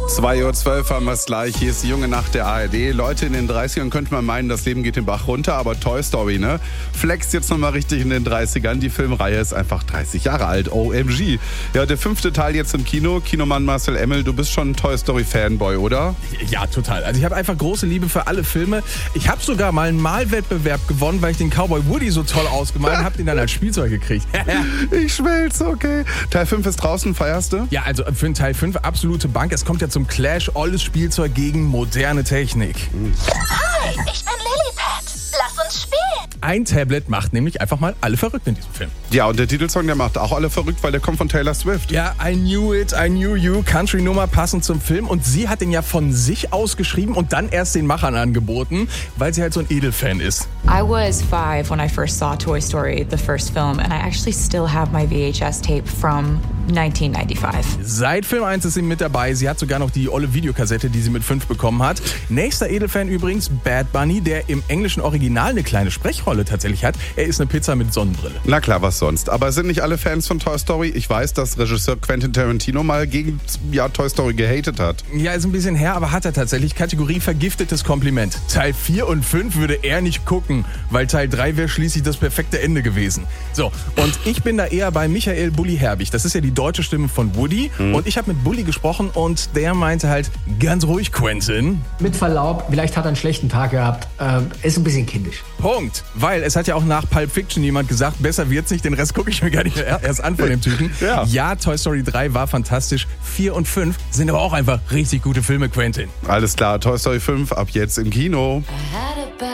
2:12 Uhr haben wir es gleich. Hier ist die junge Nacht der ARD. Leute, in den 30ern könnte man meinen, das Leben geht den Bach runter, aber Toy Story, ne? Flex jetzt nochmal richtig in den 30ern. Die Filmreihe ist einfach 30 Jahre alt. OMG. Ja, der 5. Teil jetzt im Kino. Kinomann Marcel Emmel, du bist schon ein Toy Story Fanboy, oder? Ja, total. Also ich habe einfach große Liebe für alle Filme. Ich habe sogar mal einen Malwettbewerb gewonnen, weil ich den Cowboy Woody so toll ausgemalt habe, den dann als Spielzeug gekriegt. Ich schmelze, okay. Teil 5 ist draußen, feierst du? Ja, also für den Teil 5 absolute Bank. Es kommt ja zum Clash, alles Spielzeug gegen moderne Technik. Hi, ich bin Lilliput. Lass uns spielen. Ein Tablet macht nämlich einfach mal alle verrückt in diesem Film. Ja, und der Titelsong, der macht auch alle verrückt, weil der kommt von Taylor Swift. Ja, I Knew It, I Knew You, Country-Nummer passend zum Film. Und sie hat den ja von sich aus geschrieben und dann erst den Machern angeboten, weil sie halt so ein Edelfan ist. I was 5 when I first saw Toy Story, the first film, and I actually still have my VHS tape from 1995. Seit Film 1 ist sie mit dabei. Sie hat sogar noch die olle Videokassette, die sie mit 5 bekommen hat. Nächster Edelfan übrigens, Bad Bunny, der im englischen Original eine kleine Sprechrolle tatsächlich hat. Er ist eine Pizza mit Sonnenbrille. Na klar, was sonst. Aber sind nicht alle Fans von Toy Story? Ich weiß, dass Regisseur Quentin Tarantino mal gegen Toy Story gehatet hat. Ja, ist ein bisschen her, aber hat er tatsächlich. Kategorie vergiftetes Kompliment. Teil 4 und 5 würde er nicht gucken, weil Teil 3 wäre schließlich das perfekte Ende gewesen. So, und ich bin da eher bei Michael Bulli Herbig. Das ist ja die deutsche Stimme von Woody. Und ich habe mit Bulli gesprochen und der meinte halt, ganz ruhig, Quentin. Mit Verlaub, vielleicht hat er einen schlechten Tag gehabt. Ist ein bisschen kindisch. Punkt. Weil es hat ja auch nach Pulp Fiction jemand gesagt, besser wird's nicht, den Rest gucke ich mir gar nicht erst an von dem Typen. Ja, Toy Story 3 war fantastisch. 4 und 5 sind aber auch einfach richtig gute Filme, Quentin. Alles klar, Toy Story 5 ab jetzt im Kino.